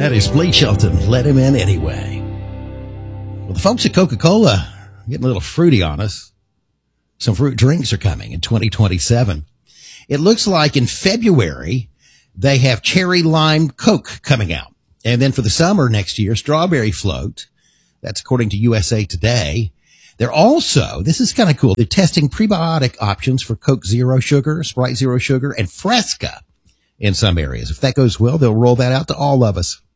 That is Blake Shelton. Let him in anyway. Well, the folks at Coca-Cola are getting a little fruity on us. Some fruit drinks are coming in 2027. It looks like in February, they have cherry lime Coke coming out. And then for the summer next year, strawberry float. That's according to USA Today. They're also, this is kind of cool, they're testing prebiotic options for Coke Zero Sugar, Sprite Zero Sugar, and Fresca in some areas. If that goes well, they'll roll that out to all of us.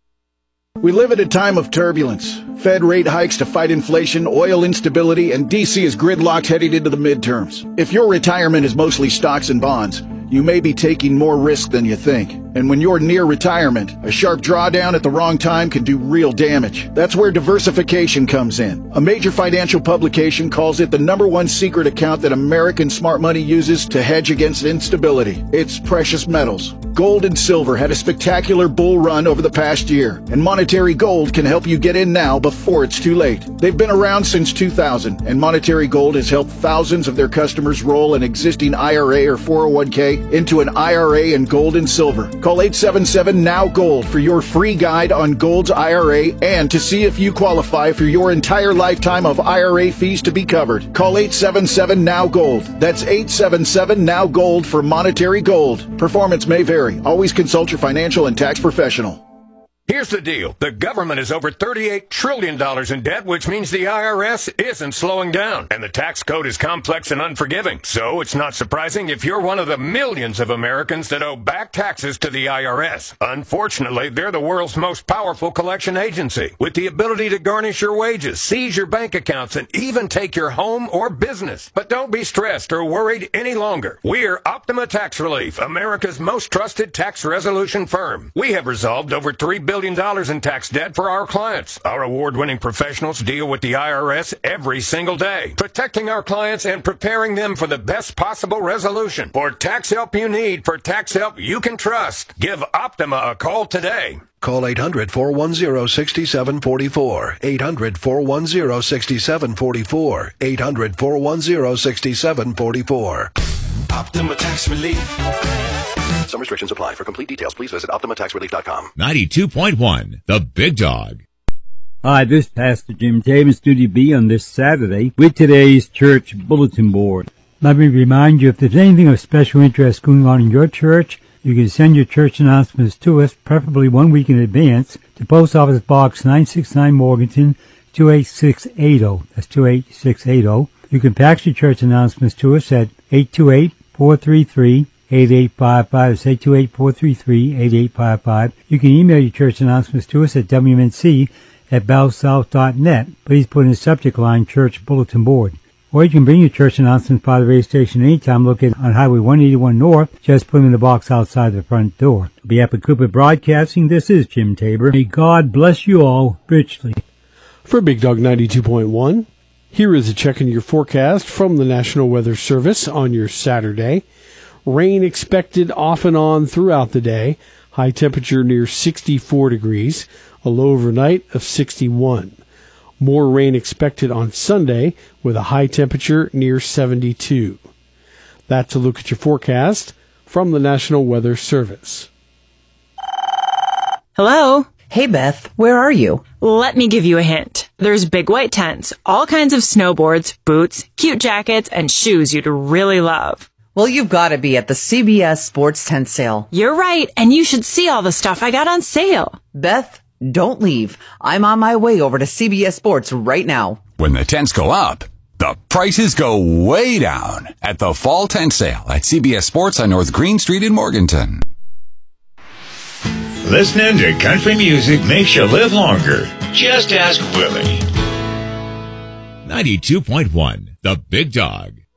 We live at a time of turbulence. Fed rate hikes to fight inflation, oil instability, and D.C. is gridlocked heading into the midterms. If your retirement is mostly stocks and bonds, you may be taking more risk than you think. And when you're near retirement, a sharp drawdown at the wrong time can do real damage. That's where diversification comes in. A major financial publication calls it the #1 secret account that American smart money uses to hedge against instability. It's precious metals. Gold and silver had a spectacular bull run over the past year, and Monetary Gold can help you get in now before it's too late. They've been around since 2000, and Monetary Gold has helped thousands of their customers roll an existing IRA or 401k into an IRA in gold and silver. Call 877-NOW-GOLD for your free guide on Gold's IRA and to see if you qualify for your entire lifetime of IRA fees to be covered. Call 877-NOW-GOLD. That's 877-NOW-GOLD for Monetary Gold. Performance may vary. Always consult your financial and tax professional. Here's the deal. The government is over $38 trillion in debt, which means the IRS isn't slowing down. And the tax code is complex and unforgiving. So it's not surprising if you're one of the millions of Americans that owe back taxes to the IRS. Unfortunately, they're the world's most powerful collection agency, with the ability to garnish your wages, seize your bank accounts, and even take your home or business. But don't be stressed or worried any longer. We're Optima Tax Relief, America's most trusted tax resolution firm. We have resolved over $3 billion in tax debt for our clients. Our award-winning professionals deal with the IRS every single day, protecting our clients and preparing them for the best possible resolution. For tax help you need, for tax help you can trust, give Optima a call today. Call 800-410-6744. 800-410-6744. 800-410-6744. Optima Tax Relief. Some restrictions apply. For complete details, please visit OptimaTaxRelief.com. 92.1, The Big Dog. Hi, this is Pastor Jim Tatum, Studio B on this Saturday with today's church bulletin board. Let me remind you, if there's anything of special interest going on in your church, you can send your church announcements to us, preferably 1 week in advance, to Post Office Box 969 Morganton, 28680. That's 28680. You can fax your church announcements to us at 828-433-8855. It's 828-433-8855. You can email your church announcements to us at wmnc@bellsouth.net. Please put in the subject line Church Bulletin Board. Or you can bring your church announcements by the radio station anytime located on Highway 181 North. Just put them in the box outside the front door. On behalf of Cooper Broadcasting, this is Jim Tabor. May God bless you all richly. For Big Dog 92.1, here is a check in your forecast from the National Weather Service on your Saturday. Rain expected off and on throughout the day. High temperature near 64 degrees. A low overnight of 61. More rain expected on Sunday with a high temperature near 72. That's a look at your forecast from the National Weather Service. Hello? Hey, Beth. Where are you? Let me give you a hint. There's big white tents, all kinds of snowboards, boots, cute jackets, and shoes you'd really love. Well, you've got to be at the CBS Sports Tent Sale. You're right, and you should see all the stuff I got on sale. Beth, don't leave. I'm on my way over to CBS Sports right now. When the tents go up, the prices go way down at the Fall Tent Sale at CBS Sports on North Green Street in Morganton. Listening to country music makes you live longer. Just ask Willie. 92.1, The Big Dog.